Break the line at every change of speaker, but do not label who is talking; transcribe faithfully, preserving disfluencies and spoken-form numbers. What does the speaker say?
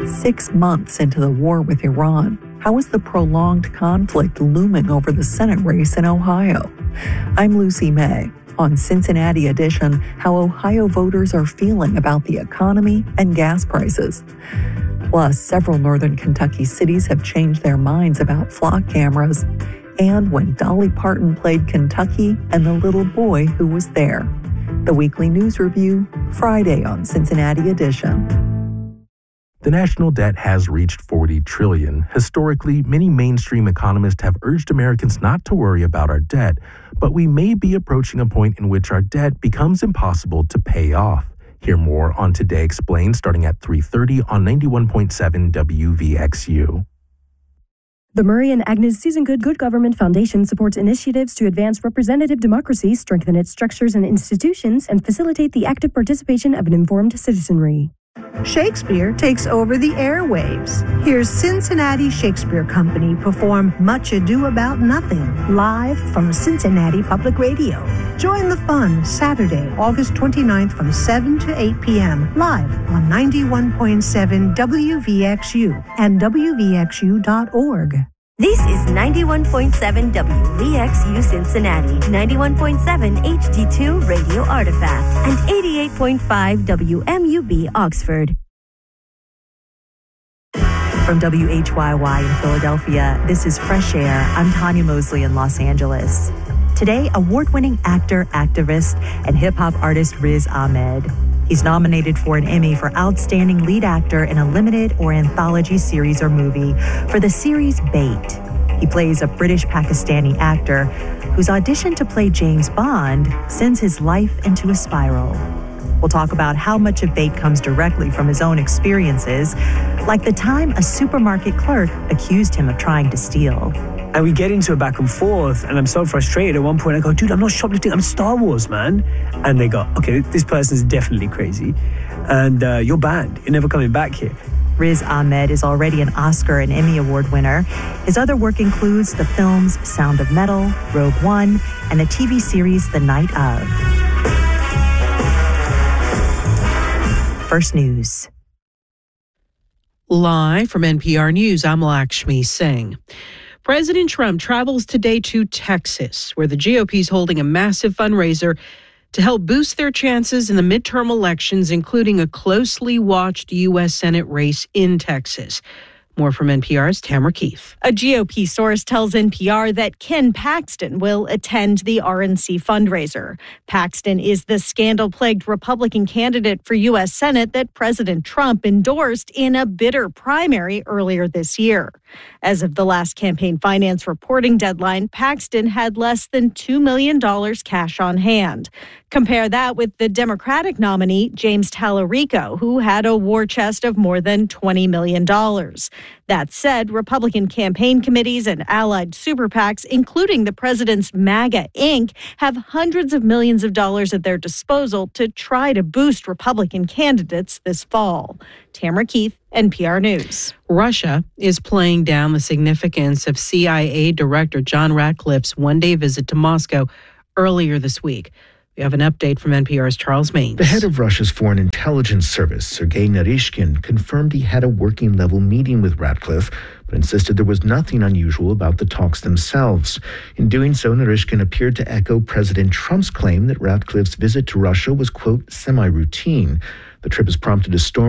Six months into the war with Iran, how is the prolonged conflict looming over the Senate race in Ohio? I'm Lucy May. On Cincinnati Edition, how Ohio voters are feeling about the economy and gas prices. Plus, several northern Kentucky cities have changed their minds about flock cameras. And when Dolly Parton played Kentucky and the little boy who was there. The weekly news review, Friday on Cincinnati Edition.
The national debt has reached forty trillion dollars. Historically, many mainstream economists have urged Americans not to worry about our debt, but we may be approaching a point in which our debt becomes impossible to pay off. Hear more on Today Explained starting at three thirty on ninety-one point seven W V X U.
The Murray and Agnes Susan Good Good Government Foundation supports initiatives to advance representative democracy, strengthen its structures and institutions, and facilitate the active participation of an informed citizenry.
Shakespeare takes over the airwaves. Here's Cincinnati Shakespeare Company perform Much Ado About Nothing live from Cincinnati Public Radio. Join the fun Saturday, August twenty-ninth from seven to eight p.m. live on ninety-one point seven W V X U and W V X U dot org.
This is ninety-one point seven W V X U Cincinnati, ninety-one point seven H D two Radio Artifact, and eighty-eight point five W M U B Oxford.
From W H Y Y in Philadelphia, this is Fresh Air. I'm Tanya Mosley in Los Angeles. Today, award-winning actor, activist, and hip-hop artist Riz Ahmed. He's nominated for an Emmy for Outstanding Lead Actor in a Limited or Anthology Series or Movie for the series Bait. He plays a British-Pakistani actor whose audition to play James Bond sends his life into a spiral. We'll talk about how much of Bait comes directly from his own experiences, like the time a supermarket clerk accused him of trying to steal.
And we get into a back and forth, and I'm so frustrated. At one point, I go, dude, I'm not shoplifting. I'm Star Wars, man. And they go, okay, this person's definitely crazy. And uh, you're banned. You're never coming back here.
Riz Ahmed is already an Oscar and Emmy Award winner. His other work includes the films Sound of Metal, Rogue One, and the T V series The Night of. First News.
Live from N P R News, I'm Lakshmi Singh. President Trump travels today to Texas, where the G O P is holding a massive fundraiser to help boost their chances in the midterm elections, including a closely watched U S Senate race in Texas. More from N P R's Tamara Keith.
A G O P source tells N P R that Ken Paxton will attend the R N C fundraiser. Paxton is the scandal-plagued Republican candidate for U S Senate that President Trump endorsed in a bitter primary earlier this year. As of the last campaign finance reporting deadline, Paxton had less than two million dollars cash on hand. Compare that with the Democratic nominee, James Tallarico, who had a war chest of more than twenty million dollars. That said, Republican campaign committees and allied super PACs, including the president's MAGA Incorporated, have hundreds of millions of dollars at their disposal to try to boost Republican candidates this fall. Tamara Keith, N P R News.
Russia is playing down the significance of C I A Director John Ratcliffe's one-day visit to Moscow earlier this week. We have an update from N P R's Charles Maines.
The head of Russia's Foreign Intelligence Service, Sergei Naryshkin, confirmed he had a working-level meeting with Ratcliffe, but insisted there was nothing unusual about the talks themselves. In doing so, Naryshkin appeared to echo President Trump's claim that Ratcliffe's visit to Russia was, quote, semi-routine. The trip has prompted a storm